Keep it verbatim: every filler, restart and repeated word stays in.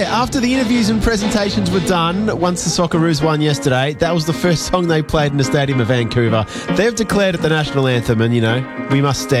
Yeah, after the interviews and presentations were done, once the Socceroos won yesterday, that was the first song they played in the stadium of Vancouver. They've declared it the national anthem, and, you know, we must stand